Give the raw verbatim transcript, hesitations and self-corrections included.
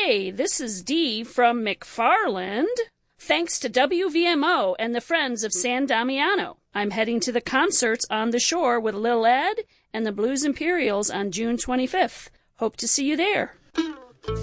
Hey, this is Dee from McFarland. Thanks to W V M O and the Friends of San Damiano, I'm heading to the concerts on the shore with Lil Ed and the Blues Imperials on June twenty-fifth. Hope to see you there.